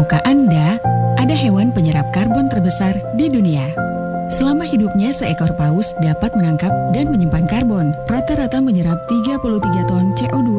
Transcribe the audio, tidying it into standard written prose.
Tahukah Anda, ada hewan penyerap karbon terbesar di dunia? Selama hidupnya, seekor paus dapat menangkap dan menyimpan karbon. Rata-rata menyerap 33 ton CO2